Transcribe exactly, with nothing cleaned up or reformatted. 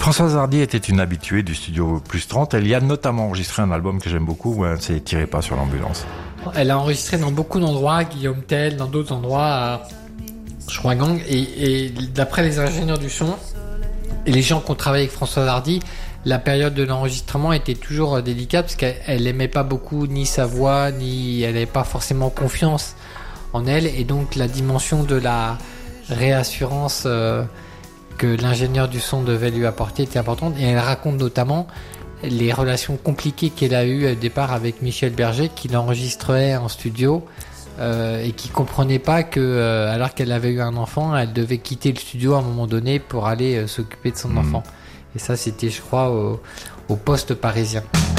Françoise Hardy était une habituée du studio Plus trente. Elle y a notamment enregistré un album que j'aime beaucoup, hein, c'est Tirez pas sur l'ambulance. Elle a enregistré dans beaucoup d'endroits, Guillaume Tell, dans d'autres endroits, à Schwagang, et, et d'après les ingénieurs du son et les gens qui ont travaillé avec Françoise Hardy, la période de l'enregistrement était toujours délicate parce qu'elle aimait pas beaucoup ni sa voix, ni elle n'avait pas forcément confiance en elle, et donc la dimension de la réassurance euh, que l'ingénieur du son devait lui apporter était importante. Et elle raconte notamment les relations compliquées qu'elle a eues au départ avec Michel Berger, qui l'enregistrait en studio euh, et qui comprenait pas que euh, alors qu'elle avait eu un enfant, elle devait quitter le studio à un moment donné pour aller euh, s'occuper de son mmh. enfant. Et ça, c'était, je crois, au, au Poste parisien.